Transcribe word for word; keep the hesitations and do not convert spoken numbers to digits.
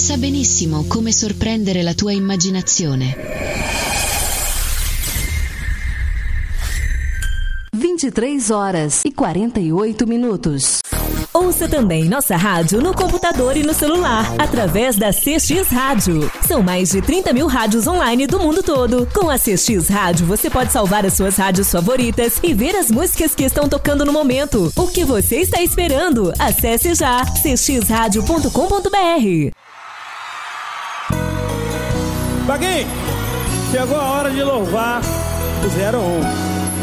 sa benissimo come sorprendere la tua immaginazione. vinte e três horas e quarenta e oito minutos. Ouça também nossa rádio no computador e no celular, através da C X Rádio. São mais de trinta mil rádios online do mundo todo. Com a C X Rádio, você pode salvar as suas rádios favoritas e ver as músicas que estão tocando no momento. O que você está esperando? Acesse já c x rádio ponto com ponto b r. Vaguinho, chegou a hora de louvar o zero um.